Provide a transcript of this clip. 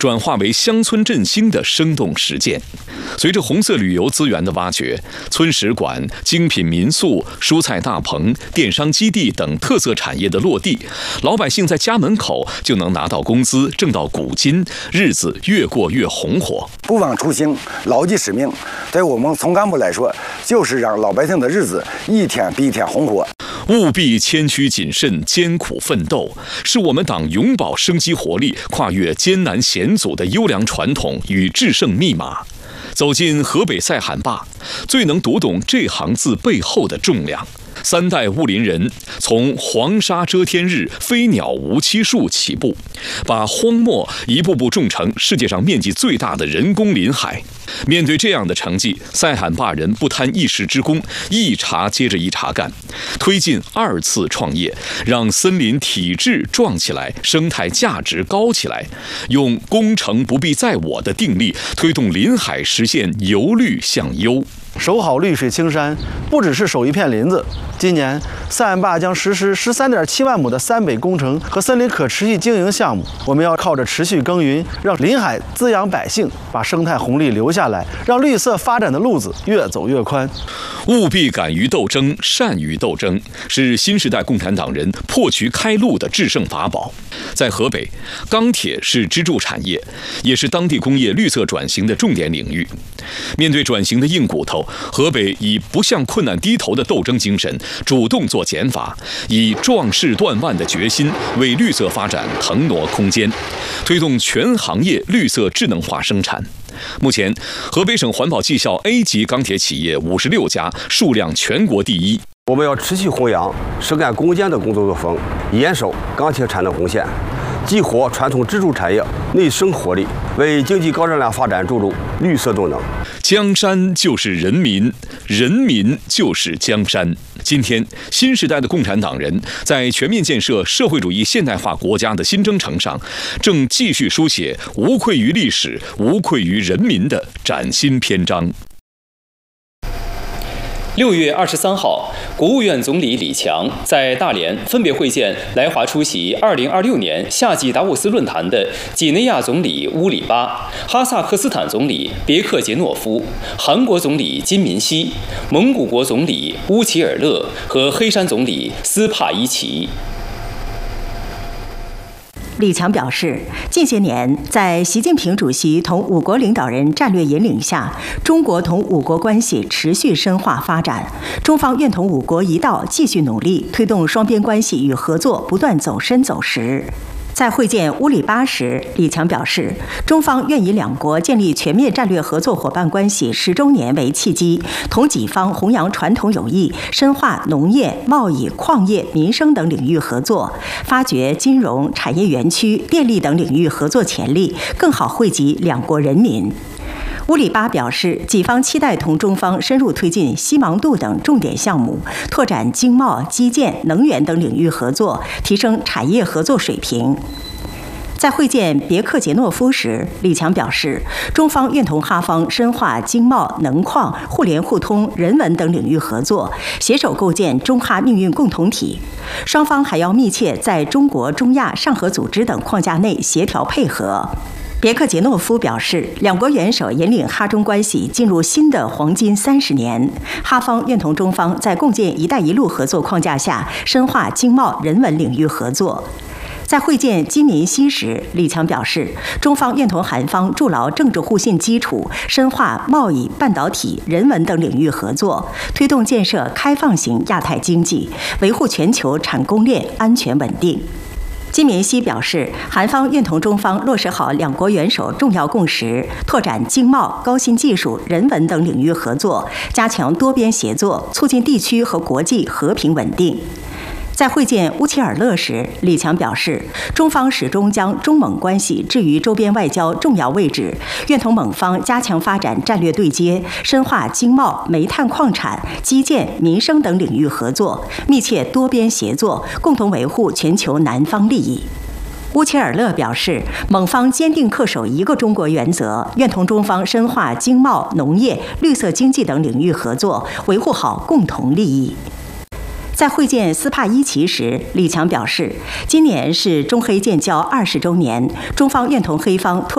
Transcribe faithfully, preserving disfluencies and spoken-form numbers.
转化为乡村振兴的生动实践。随着红色旅游资源的挖掘，村史馆、精品民宿、蔬菜大棚、电商基地等特色产业的落地，老百姓在家门口就能拿到工资，挣到股金，日子越过越红火。 不忘初心，牢记使命，对我们村干部来说，就是让老百姓的日子一天比一天红火。 务必谦虚谨慎，艰苦奋斗，是我们党永葆生机活力、跨越艰难险阻的优良传统与制胜密码。走进河北赛罕坝，最能读懂这行字背后的重量。三代雾林人从黄沙遮天日，飞鸟无栖树起步，把荒漠一步步种成世界上面积最大的人工林海。面对这样的成绩，赛罕坝人不贪一时之功，一茬接着一茬干，推进二次创业，让森林体质壮起来，生态价值高起来，用功成不必在我的定力，推动林海实现由绿向优。 守好绿水青山，不只是守一片林子。今年，赛罕坝将实施十三点七万亩的三北工程和森林可持续经营项目。我们要靠着持续耕耘，让林海滋养百姓，把生态红利留下来，让绿色发展的路子越走越宽。 务必敢于斗争，善于斗争，是新时代共产党人破局开路的制胜法宝。在河北，钢铁是支柱产业，也是当地工业绿色转型的重点领域。面对转型的硬骨头，河北以不向困难低头的斗争精神，主动做减法，以壮士断腕的决心为绿色发展腾挪空间，推动全行业绿色智能化生产。目前，河北省环保绩效 A 级钢铁企业五十六家，数量全国第一。 我们要持续弘扬实干攻坚的工作作风，严守钢铁产能红线，激活传统支柱产业内生活力，为经济高质量发展注入绿色动能。 江山就是人民，人民就是江山。今天，新时代的共产党人在全面建设社会主义现代化国家的新征程上，正继续书写无愧于历史、无愧于人民的崭新篇章。 六月二十三号，国务院总理李强在大连分别会见来华出席二零二六年夏季达沃斯论坛的几内亚总理乌里巴、哈萨克斯坦总理别克杰诺夫、韩国总理金敏熙、蒙古国总理乌齐尔勒和黑山总理斯帕伊奇。 李强表示，近些年在习近平主席同五国领导人战略引领下，中国同五国关系持续深化发展，中方愿同五国一道继续努力，推动双边关系与合作不断走深走实。在会见乌里巴时，李强表示，中方愿以两国建立全面战略合作伙伴关系十周年为契机，同己方弘扬传统友谊，深化农业、贸易、矿业、民生等领域合作，发掘金融、产业园区、电力等领域合作潜力，更好惠及两国人民。乌里巴表示，己方期待同中方深入推进西芒度等重点项目，拓展经贸、基建、能源等领域合作，提升产业合作水平。在会见别克杰诺夫时，李强表示，中方愿同哈方深化经贸、能矿、互联互通、人文等领域合作，携手构建中哈命运共同体。双方还要密切在中国、中亚、上合组织等框架内协调配合。别克杰诺夫表示，两国元首引领哈中关系进入新的黄金三十年，哈方愿同中方在共建“一带一路”合作框架下，深化经贸、人文领域合作。在会见金敏熙时，李强表示，中方愿同韩方筑牢政治互信基础，深化贸易、半导体、人文等领域合作，推动建设开放型亚太经济，维护全球产供链安全稳定。金敏熙表示，韩方愿同中方落实好两国元首重要共识，拓展经贸、高新技术、人文等领域合作，加强多边协作，促进地区和国际和平稳定。在会见乌齐尔勒时，李强表示，中方始终将中蒙关系置于周边外交重要位置，愿同蒙方加强发展战略对接，深化经贸、煤炭矿产、基建、民生等领域合作，密切多边协作，共同维护全球南方利益。乌齐尔勒表示，蒙方坚定恪守一个中国原则，愿同中方深化经贸、农业、绿色经济等领域合作，维护好共同利益。在会见斯帕伊奇时，李强表示，今年是中黑建交二十周年，中方愿同黑方拓